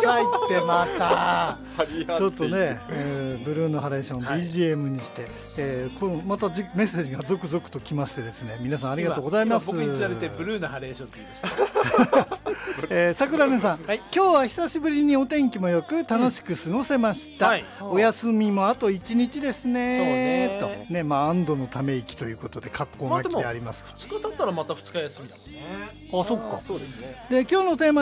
さいってまたちょっとね、ブルーのハレーション BGM にして、またメッセージが続々と来ましてですね、皆さんありがとうございます。 僕につられてブルーのハレーションって言いました。 さくらねさん、今日は久しぶりにお天気もよく楽しく過ごせました、お休みもあと1日ですねとね、安堵のため息ということで格好書きであります。 2日経ったらまた2日休みだもんね。 あ、そっか。 そうですね。 で今日のテーマ